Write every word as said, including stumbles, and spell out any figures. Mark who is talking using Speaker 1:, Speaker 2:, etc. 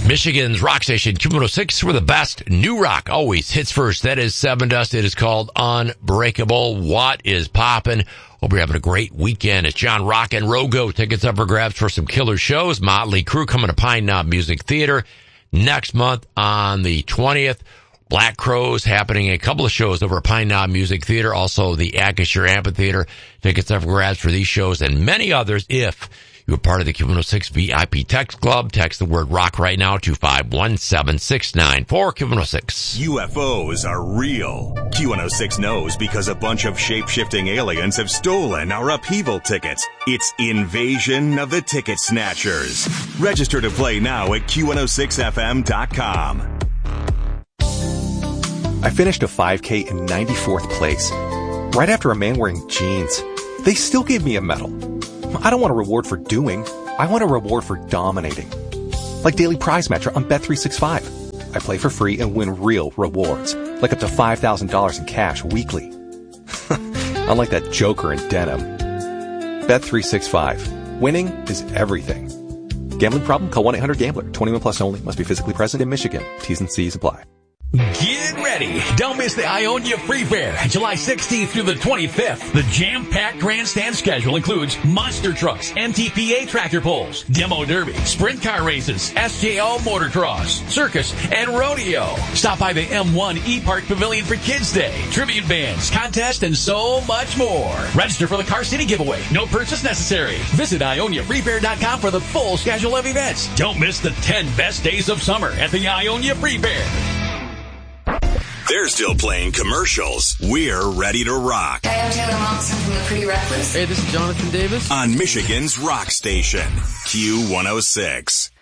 Speaker 1: Michigan's rock station, Q one oh six, for the best new rock. Always hits first. That is Seven Dust. It is called Unbreakable. What is poppin'? Hope you're having a great weekend. It's John Rock and Rogo. Tickets up for grabs for some killer shows. Motley Crue coming to Pine Knob Music Theater next month on the twentieth. Black Crowes happening a couple of shows over at Pine Knob Music Theater. Also the Acrisure Amphitheater. Tickets up for grabs for these shows and many others if you're part of the Q one oh six V I P Text Club. Text the word rock right now to five one seven six nine four Q one oh six.
Speaker 2: U F Os are real. Q one oh six knows because a bunch of shape-shifting aliens have stolen our upheaval tickets. It's Invasion of the Ticket Snatchers. Register to play now at Q one oh six F M dot com.
Speaker 3: I finished a five K in ninety-fourth place. Right after a man wearing jeans. They still gave me a medal. I don't want a reward for doing. I want a reward for dominating. Like Daily Prize Matcher on Bet three sixty-five. I play for free and win real rewards, like up to five thousand dollars in cash weekly. Unlike that joker in denim. Bet three sixty-five. Winning is everything. Gambling problem? Call one eight hundred gambler. twenty-one plus only. Must be physically present in Michigan. T's and C's apply.
Speaker 4: Get ready. Don't miss the Ionia Free Fair, July sixteenth through the twenty-fifth. The jam-packed grandstand schedule includes monster trucks, M T P A tractor pulls, demo derby, sprint car races, S J O motocross, circus, and rodeo. Stop by the M one E-Park Pavilion for Kids Day, tribute bands, contest, and so much more. Register for the Car City giveaway. No purchase necessary. Visit Ionia Free Fair dot com for the full schedule of events. Don't miss the ten best days of summer at the Ionia Free Fair.
Speaker 2: They're still playing commercials. We're ready to rock.
Speaker 5: Hi, I'm Taylor Momsen from The Pretty Reckless.
Speaker 6: Hey, this is Jonathan Davis.
Speaker 2: On Michigan's rock station, Q one oh six.